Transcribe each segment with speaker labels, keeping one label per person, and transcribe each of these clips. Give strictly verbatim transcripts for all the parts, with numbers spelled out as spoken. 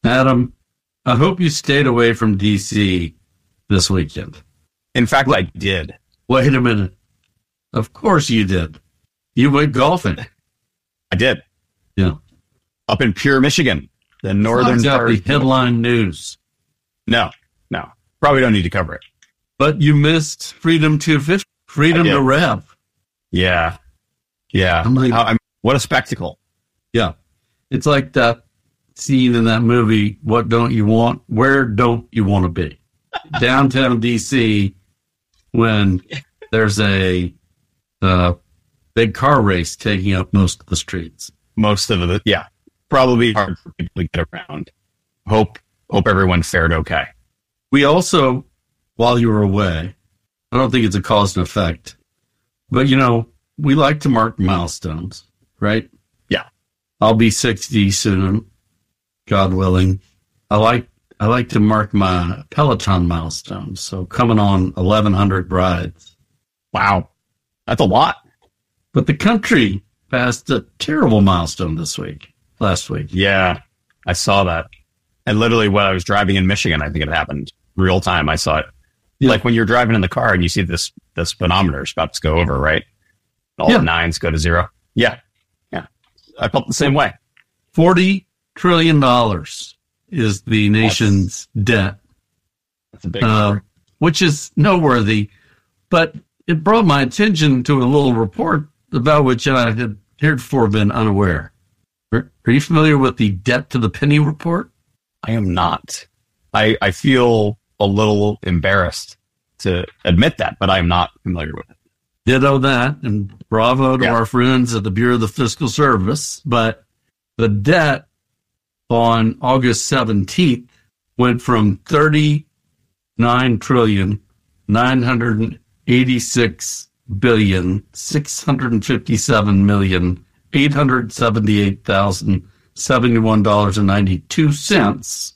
Speaker 1: Adam, I hope you stayed away from D C this weekend.
Speaker 2: In fact, what? I did.
Speaker 1: Wait a minute. Of course you did. You went golfing.
Speaker 2: I did.
Speaker 1: Yeah.
Speaker 2: Up in Pure, Michigan, the northern
Speaker 1: got
Speaker 2: part.
Speaker 1: The headline news.
Speaker 2: No, no. Probably don't need to cover it.
Speaker 1: But you missed Freedom two fifty, Freedom to Rev.
Speaker 2: Yeah. Yeah. I'm like, How, I'm, what a spectacle.
Speaker 1: Yeah. It's like that scene in that movie, What Don't You Want? Where Don't You Want to Be? Downtown D C, when there's a uh, big car race taking up most of the streets.
Speaker 2: Most of the, yeah. Probably hard for people to get around. Hope, hope everyone fared okay.
Speaker 1: We also, while you were away, I don't think it's a cause and effect, but, you know, we like to mark milestones, right?
Speaker 2: Yeah.
Speaker 1: I'll be sixty soon, God willing. I like I like to mark my Peloton milestones. So coming on eleven hundred rides.
Speaker 2: Wow. That's a lot.
Speaker 1: But the country passed a terrible milestone this week, last week.
Speaker 2: Yeah, I saw that. And literally when I was driving in Michigan, I think it happened real time. I saw it. Yeah. Like when you're driving in the car and you see this, the speedometer is about to go over, right? All yeah. the nines go to zero. Yeah. Yeah. I felt the same way.
Speaker 1: forty trillion dollars is the nation's that's, debt.
Speaker 2: That's a big number. Uh,
Speaker 1: which is noteworthy. But it brought my attention to a little report about which I had heretofore been unaware. Are, are you familiar with the debt to the penny report?
Speaker 2: I am not. I, I feel a little embarrassed to admit that, but I am not familiar with it.
Speaker 1: Ditto that, and bravo to yeah. our friends at the Bureau of the Fiscal Service. But the debt on August seventeenth went from thirty-nine trillion nine hundred eighty-six billion six hundred fifty-seven million eight hundred seventy-eight thousand seventy-one dollars and ninety-two cents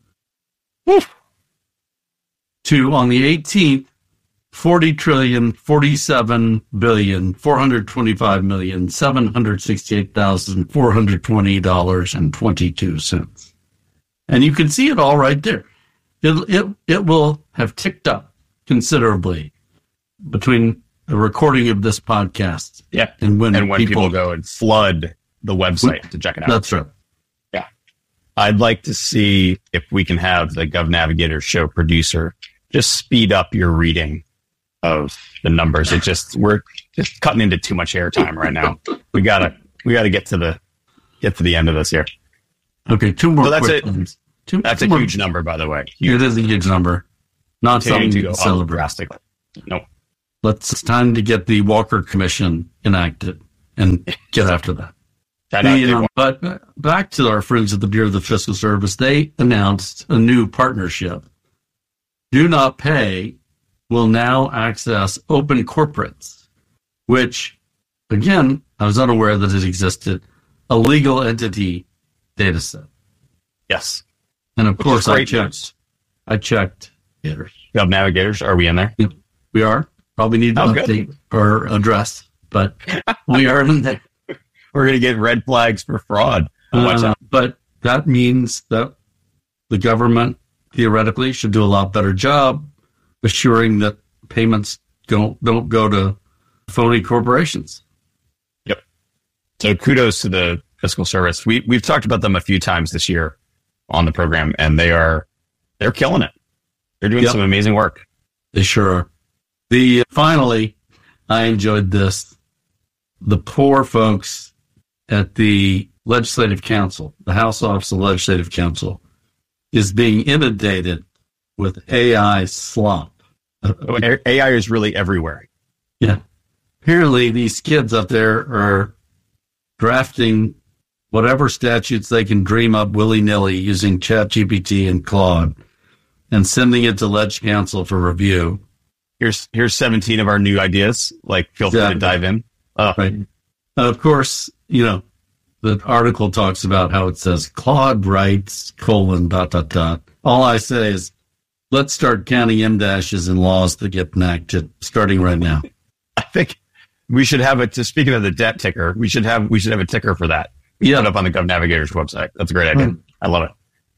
Speaker 1: to, on the eighteenth, forty trillion forty-seven billion four hundred twenty-five million seven hundred sixty-eight thousand four hundred twenty dollars and twenty-two cents. And you can see it all right there. It, it, it will have ticked up considerably between the recording of this podcast
Speaker 2: yeah.
Speaker 1: and when,
Speaker 2: and when
Speaker 1: people,
Speaker 2: people go and flood the website when, to check it out.
Speaker 1: That's right.
Speaker 2: Yeah. I'd like to see if we can have the Gov Navigator show producer just speed up your reading of the numbers. It just, we're just cutting into too much airtime right now. We gotta, we gotta get to the, get to the end of this here.
Speaker 1: Okay. Two more.
Speaker 2: So that's
Speaker 1: quick
Speaker 2: it.
Speaker 1: Ones. Two,
Speaker 2: that's
Speaker 1: two
Speaker 2: a
Speaker 1: more.
Speaker 2: huge number, by the way. Huge.
Speaker 1: It is a huge number. Not something to go celebrate.
Speaker 2: Drastically. Nope.
Speaker 1: Let's, it's time to get the Walker Commission enacted and get after that.
Speaker 2: that
Speaker 1: the, um, but back to our friends at the Bureau of the Fiscal Service, they announced a new partnership. Do Not Pay will now access Open Corporates, which, again, I was unaware that it existed, a legal entity data set.
Speaker 2: Yes.
Speaker 1: And of
Speaker 2: which
Speaker 1: course, I checked.
Speaker 2: News.
Speaker 1: I checked.
Speaker 2: Gov Navigators, are we in there?
Speaker 1: Yep, we are. Probably need to
Speaker 2: oh,
Speaker 1: update good. our address, but we are in there.
Speaker 2: We're going to get red flags for fraud. Watch
Speaker 1: uh,
Speaker 2: out.
Speaker 1: But that means that the government theoretically should do a lot better job assuring that payments don't don't go to phony corporations.
Speaker 2: Yep. So kudos to the Fiscal Service. We we've talked about them a few times this year on the program, and they are they're killing it. They're doing yep. some amazing work.
Speaker 1: They sure are. The finally, I enjoyed this. The poor folks at the Legislative Council, the House Office of Legislative Council, is being inundated with A I slop.
Speaker 2: Oh, A I is really everywhere.
Speaker 1: Yeah. Apparently, these kids up there are drafting whatever statutes they can dream up willy-nilly using ChatGPT and Claude and sending it to Leg Council for review.
Speaker 2: Here's here's seventeen of our new ideas. Like, feel free
Speaker 1: exactly.
Speaker 2: to dive in. Oh.
Speaker 1: Right. Uh, of course, you know, the article talks about how it says Claude writes, colon, dot, dot, dot. All I say is, let's start counting M dashes and laws that get enacted starting right now.
Speaker 2: I think we should have a, to speaking of the debt ticker, we should have, we should have a ticker for that.
Speaker 1: Yeah.
Speaker 2: Put up on the Gov Navigator's website. That's a great idea. Mm. I love it.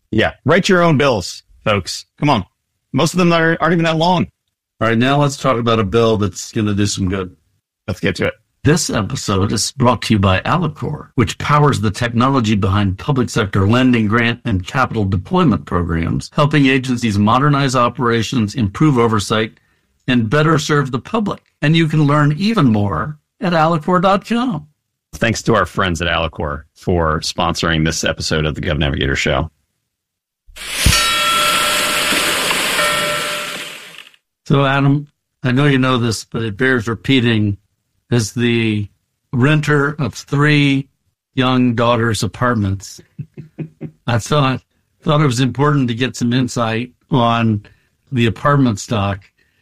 Speaker 2: Yeah. Write your own bills, folks. Come on. Most of them aren't, aren't even that long.
Speaker 1: All right, now let's talk about a bill that's going to do some good.
Speaker 2: Let's get to it.
Speaker 1: This episode is brought to you by Alicor, which powers the technology behind public sector lending, grant, and capital deployment programs, helping agencies modernize operations, improve oversight, and better serve the public. And you can learn even more at alicor dot com.
Speaker 2: Thanks to our friends at Alicor for sponsoring this episode of the Gov Navigator Show.
Speaker 1: So, Adam, I know you know this, but it bears repeating. As the renter of three young daughters' apartments, I thought thought it was important to get some insight on the apartment stock.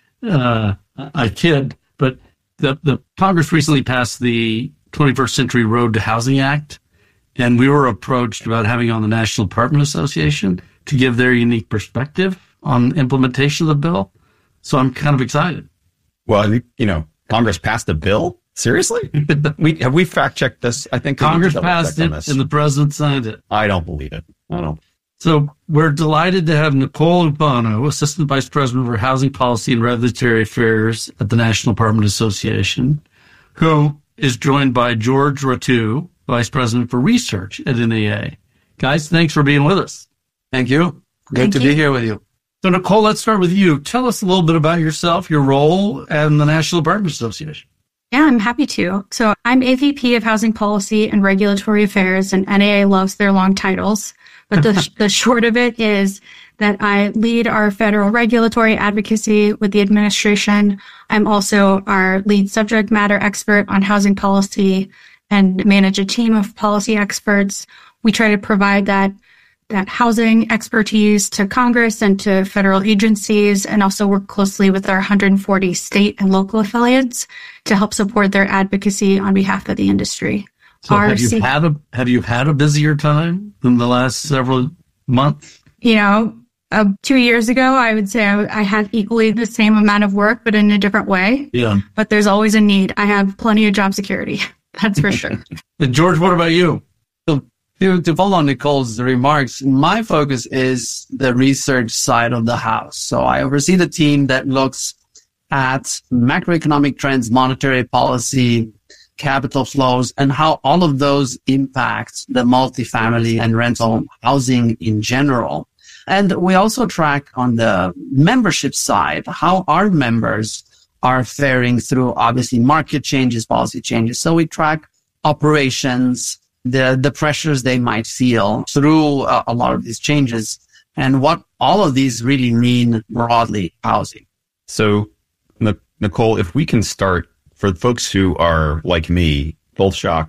Speaker 1: Uh, I kid, but the, the Congress recently passed the twenty-first Century Road to Housing Act, and we were approached about having on the National Apartment Association to give their unique perspective on implementation of the bill. So I'm kind of excited.
Speaker 2: Well, you know, Congress passed a bill? Seriously? we have we fact checked this? I think
Speaker 1: Congress passed it and the president signed it.
Speaker 2: I don't believe it. I don't.
Speaker 1: So we're delighted to have Nicole Urbano, Assistant Vice President for Housing Policy and Regulatory Affairs at the National Apartment Association, who is joined by George Ratu, Vice President for Research at N A A. Guys, thanks for being with us.
Speaker 3: Thank you. Good
Speaker 4: Thank
Speaker 3: to
Speaker 4: you.
Speaker 3: be here with you.
Speaker 1: So, Nicole, let's start with you. Tell us a little bit about yourself, your role in the National Apartment Association.
Speaker 4: Yeah, I'm happy to. So I'm A V P of Housing Policy and Regulatory Affairs, and N A A loves their long titles. But the, the short of it is that I lead our federal regulatory advocacy with the administration. I'm also our lead subject matter expert on housing policy and manage a team of policy experts. We try to provide that that housing expertise to Congress and to federal agencies, and also work closely with our one hundred forty state and local affiliates to help support their advocacy on behalf of the industry.
Speaker 1: So
Speaker 4: Our
Speaker 1: have you
Speaker 4: C-
Speaker 1: had a have you had a busier time than the last several months?
Speaker 4: You know, uh, two years ago, I would say I, I had equally the same amount of work, but in a different way.
Speaker 1: Yeah.
Speaker 4: But there's always a need. I have plenty of job security. That's for sure.
Speaker 1: And George, what about you?
Speaker 3: To, to follow on Nicole's remarks, my focus is the research side of the house. So I oversee the team that looks at macroeconomic trends, monetary policy, capital flows, and how all of those impact the multifamily and rental housing in general. And we also track on the membership side how our members are faring through obviously market changes, policy changes. So we track operations, the the pressures they might feel through uh, a lot of these changes, and what all of these really mean broadly housing.
Speaker 2: So, Nicole, if we can start for folks who are like me, both shocked